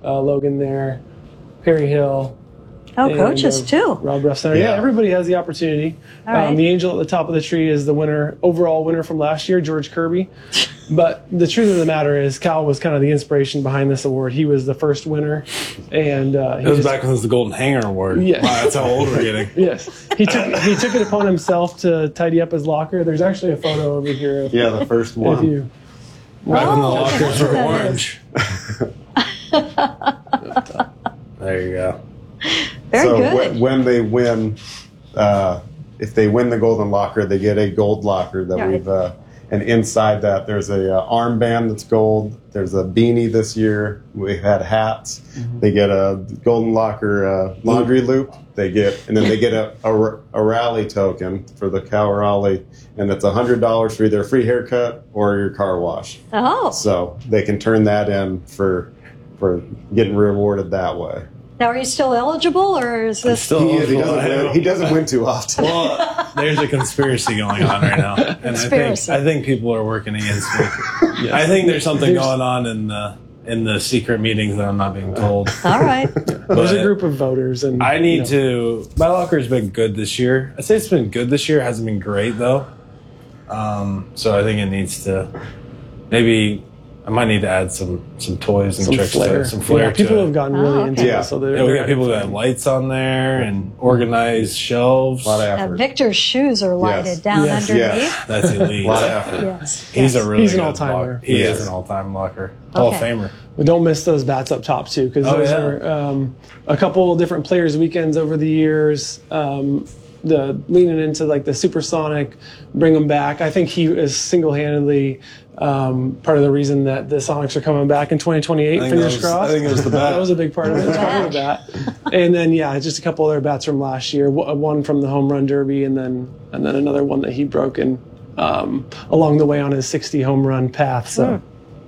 Logan there, Perry Hill. Oh, coaches too. Rob Ruff Center. Yeah, everybody has the opportunity. All right. The angel at the top of the tree is the overall winner from last year, George Kirby. But the truth of the matter is, Cal was kind of the inspiration behind this award. He was the first winner, and it was back when it was the Golden Hanger Award. Yes. Wow, that's how old we're getting. Yes, he took it upon himself to tidy up his locker. There's actually a photo over here. The first one. Back when the lockers were orange. There you go. Very good. When they win, if they win the Golden Locker, they get a gold locker that we've. And inside that, there's a armband that's gold. There's a beanie this year. We've had hats. Mm-hmm. They get a Golden Locker laundry loop. They get a rally token for the Cal Raleigh, and it's $100 for either a free haircut or your car wash. Oh, so they can turn that in for getting rewarded that way. Now, are you still eligible, or is this? He doesn't win too often. Well, there's a conspiracy going on right now, and I think people are working against me. Yes. I think there's something going on in the secret meetings that I'm not being told. All right. There's a group of voters, and I need to. My locker's been good this year. I'd say it's been good this year. It hasn't been great though. So I think it needs to maybe. I might need to add some toys and tricks to it, some flair to it. People have gotten really into it. So we got people that have lights on there and organized shelves. A lot of effort. Victor's shoes are lighted down underneath. Yes. That's elite. A lot of effort. Yes. He's a really He's an good all-timer. He is an all-time locker. Hall of Famer. But don't miss those bats up top too, because those are a couple of different players' weekends over the years. The leaning into like the supersonic, bring them back. I think he is single-handedly part of the reason that the Sonics are coming back in 2028. Fingers crossed. I think it was the bat. That was a big part of it. It's probably the bat. And then just a couple other bats from last year. One from the home run derby, and then another one that he broke in along the way on his 60 home run path. So.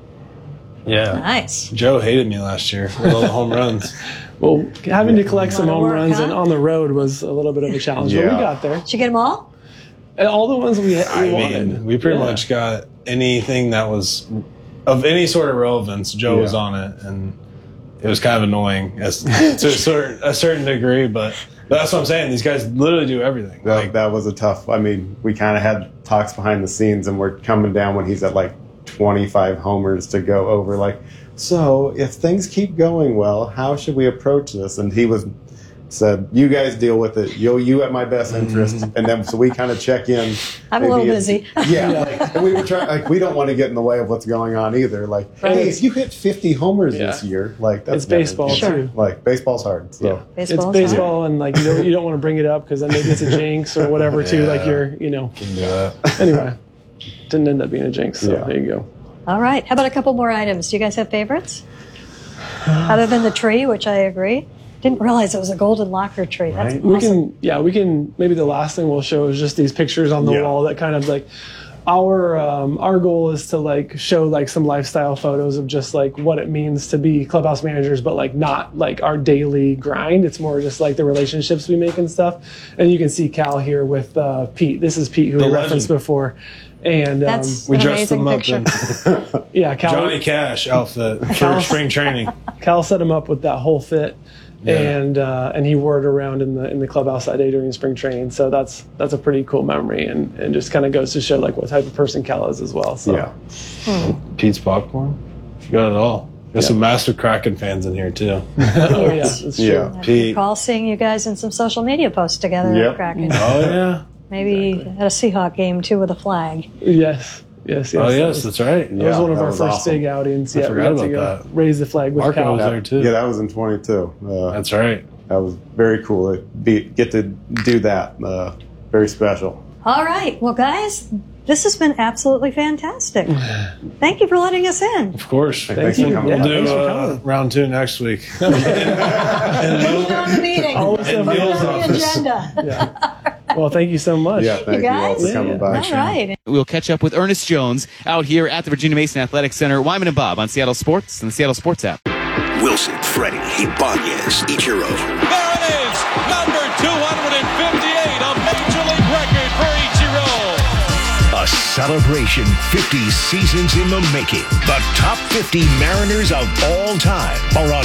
Yeah. Nice. Joe hated me last year with all the home runs. Well, having to collect some home runs and on the road was a little bit of a challenge, but we got there. Did you get them all? And all the ones we wanted. We pretty much got anything that was of any sort of relevance. Joe was on it, and it was kind of annoying to a certain degree, but that's what I'm saying. These guys literally do everything. That was a tough. I mean, we kind of had talks behind the scenes, and we're coming down when he's at like 25 homers to go over. Like, so if things keep going well, how should we approach this? And he said, "You guys deal with it. You at my best interest." And then so we kind of check in. I'm a little busy. And we were trying. We don't want to get in the way of what's going on either. Like, hey, if you hit 50 homers this year, like that's it's baseball too. Like baseball's hard. So it's baseball, and like you don't want to bring it up because then maybe it's a jinx or whatever too. Like Can do that. Anyway, didn't end up being a jinx. So there you go. All right. How about a couple more items? Do you guys have favorites? Other than the tree, which I agree. Didn't realize it was a golden locker tree. That's awesome. We can. Maybe the last thing we'll show is just these pictures on the wall that kind of like our goal is to like show like some lifestyle photos of just like what it means to be clubhouse managers, but like not like our daily grind. It's more just like the relationships we make and stuff. And you can see Cal here with Pete. This is Pete, who we referenced before. And we dressed him up in Cal, Johnny Cash outfit for spring training. Cal set him up with that whole fit. And he wore it around in the clubhouse that day during spring training. So that's a pretty cool memory, and just kind of goes to show like what type of person Cal is as well. So Pete's popcorn, you got it all. There's some Master Kraken fans in here too. Oh yeah, that's true. I recall seeing you guys in some social media posts together at Kraken. Oh yeah. Maybe at a Seahawk game too with a flag. Yes. Oh yes, that's right. That was one of our first big outings. I forgot about that. Raise the flag with Marco Cal. was there too. Yeah, that was in 22. That's right. That was very cool. Get to do that. Very special. All right. Well, guys, this has been absolutely fantastic. Thank you for letting us in. Of course. Thanks for coming. We'll do round 2 next week. Put it on the meeting. Put it on the agenda. Well, thank you so much. Yeah, thank you all for coming by. All right. We'll catch up with Ernest Jones out here at the Virginia Mason Athletic Center. Wyman and Bob on Seattle Sports and the Seattle Sports app. Wilson, Freddie, Ibanez, Ichiro. There it is, number 258, a Major League record for Ichiro. A celebration, 50 seasons in the making. The top 50 Mariners of all time are on